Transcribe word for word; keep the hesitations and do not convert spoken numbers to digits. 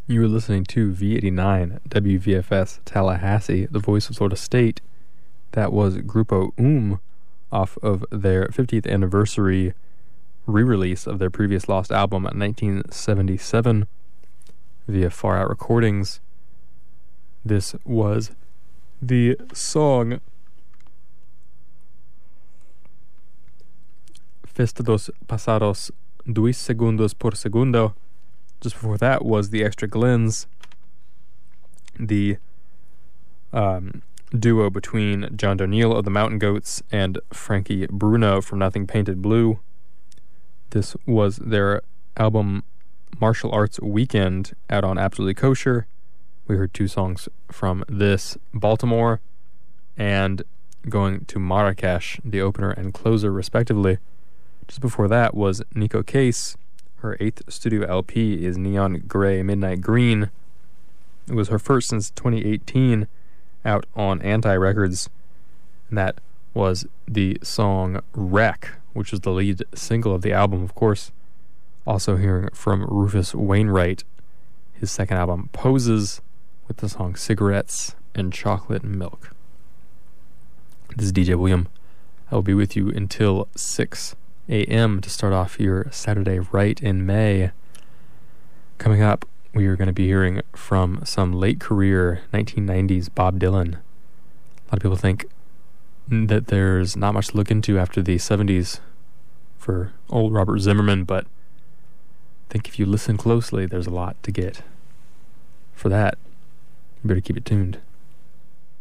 You were listening to V eighty-nine W V F S Tallahassee, the voice of Florida State. That was Grupo Um off of their fiftieth anniversary re-release of their previous lost album in nineteen seventy-seven via Far Out Recordings. This was the song Festa dos Pasados Dos Segundos por Segundo. Just before that was the Extra Glens, the um, duo between John O'Neill of the Mountain Goats and Frankie Bruno from Nothing Painted Blue. This was their album Martial Arts Weekend out on Absolutely Kosher. We heard two songs from this, Baltimore and Going to Marrakesh, the opener and closer respectively. Just before that was Nico Case. Her eighth studio L P is Neon Gray Midnight Green. It was her first since twenty eighteen, out on Anti Records, and that was the song Wreck, which was the lead single of the album, of course. Also hearing from Rufus Wainwright, his second album Poses, with the song Cigarettes and Chocolate and Milk. This is D J William. I will be with you until six a.m. to start off your Saturday right in May. Coming up, we are going to be hearing from some late career nineteen nineties Bob Dylan. A lot of people think that there's not much to look into after the seventies for old Robert Zimmerman, but I think if you listen closely, there's a lot to get. For that, you better keep it tuned.